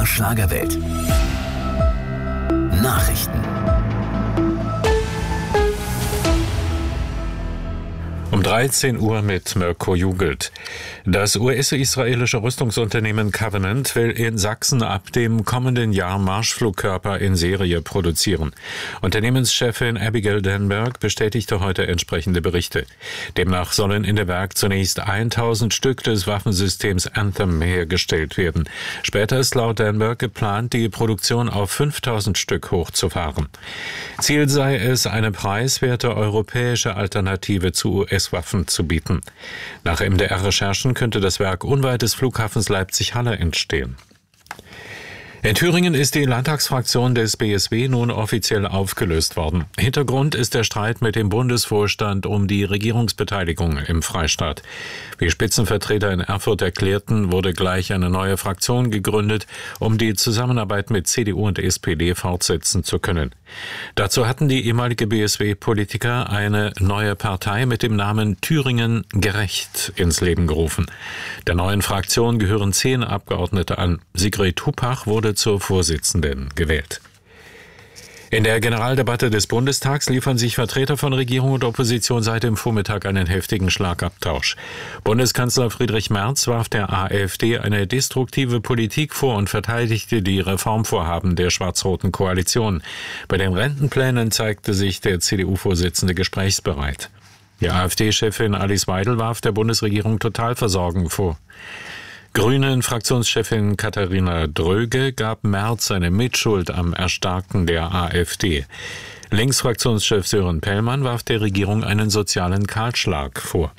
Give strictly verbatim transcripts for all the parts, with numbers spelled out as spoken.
Schlagerwelt. Nachrichten. Um dreizehn Uhr mit Mirko Jugelt. Das U S-israelische Rüstungsunternehmen Covenant will in Sachsen ab dem kommenden Jahr Marschflugkörper in Serie produzieren. Unternehmenschefin Abigail Denberg bestätigte heute entsprechende Berichte. Demnach sollen in der Werk zunächst tausend Stück des Waffensystems Anthem hergestellt werden. Später ist laut Denberg geplant, die Produktion auf fünftausend Stück hochzufahren. Ziel sei es, eine preiswerte europäische Alternative zu U S-Waffen zu bieten. Nach M D R-Recherchen könnte das Werk unweit des Flughafens Leipzig-Halle entstehen. In Thüringen ist die Landtagsfraktion des B S W nun offiziell aufgelöst worden. Hintergrund ist der Streit mit dem Bundesvorstand um die Regierungsbeteiligung im Freistaat. Wie Spitzenvertreter in Erfurt erklärten, wurde gleich eine neue Fraktion gegründet, um die Zusammenarbeit mit C D U und S P D fortsetzen zu können. Dazu hatten die ehemalige B S W-Politiker eine neue Partei mit dem Namen Thüringen gerecht ins Leben gerufen. Der neuen Fraktion gehören zehn Abgeordnete an. Sigrid Hupach wurde zur Vorsitzenden gewählt. In der Generaldebatte des Bundestags liefern sich Vertreter von Regierung und Opposition seit dem Vormittag einen heftigen Schlagabtausch. Bundeskanzler Friedrich Merz warf der AfD eine destruktive Politik vor und verteidigte die Reformvorhaben der schwarz-roten Koalition. Bei den Rentenplänen zeigte sich der C D U-Vorsitzende gesprächsbereit. Die AfD-Chefin Alice Weidel warf der Bundesregierung Totalversorgung vor. Grünen-Fraktionschefin Katharina Dröge gab Merz seine Mitschuld am Erstarken der AfD. Linksfraktionschef Sören Pellmann warf der Regierung einen sozialen Kahlschlag vor.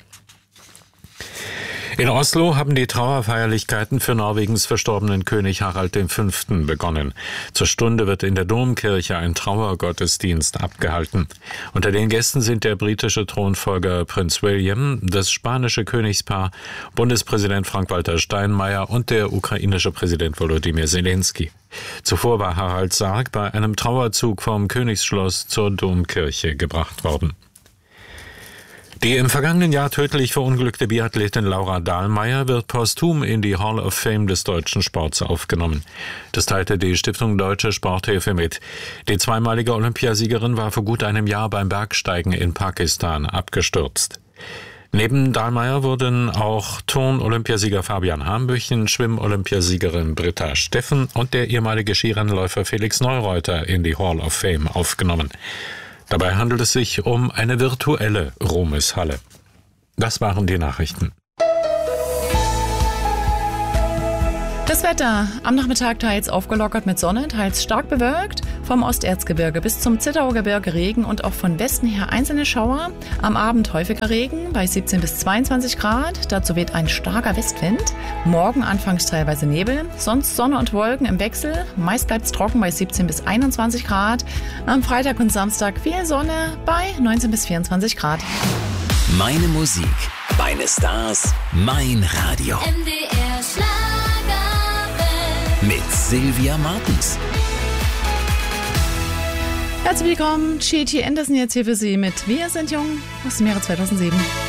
In Oslo haben die Trauerfeierlichkeiten für Norwegens verstorbenen König Harald der Fünfte begonnen. Zur Stunde wird in der Domkirche ein Trauergottesdienst abgehalten. Unter den Gästen sind der britische Thronfolger Prinz William, das spanische Königspaar, Bundespräsident Frank-Walter Steinmeier und der ukrainische Präsident Volodymyr Zelensky. Zuvor war Haralds Sarg bei einem Trauerzug vom Königsschloss zur Domkirche gebracht worden. Die im vergangenen Jahr tödlich verunglückte Biathletin Laura Dahlmeier wird posthum in die Hall of Fame des deutschen Sports aufgenommen. Das teilte die Stiftung Deutsche Sporthilfe mit. Die zweimalige Olympiasiegerin war vor gut einem Jahr beim Bergsteigen in Pakistan abgestürzt. Neben Dahlmeier wurden auch Turn-Olympiasieger Fabian Hambüchen, Schwimm-Olympiasiegerin Britta Steffen und der ehemalige Skirennläufer Felix Neureuter in die Hall of Fame aufgenommen. Dabei handelt es sich um eine virtuelle Ruhmeshalle. Das waren die Nachrichten. Das Wetter. Am Nachmittag teils aufgelockert mit Sonne, teils stark bewölkt. Vom Osterzgebirge bis zum Zittauer Gebirge Regen und auch von Westen her einzelne Schauer. Am Abend häufiger Regen bei siebzehn bis zweiundzwanzig Grad. Dazu weht ein starker Westwind. Morgen anfangs teilweise Nebel. Sonst Sonne und Wolken im Wechsel. Meist bleibt es trocken bei siebzehn bis einundzwanzig Grad. Am Freitag und Samstag viel Sonne bei neunzehn bis vierundzwanzig Grad. Meine Musik, meine Stars, mein Radio. M D R Schlagerwelt. Mit Sylvia Martens. Herzlich willkommen, J T Anderson jetzt hier für Sie mit Wir sind jung aus dem Jahre zweitausendsieben.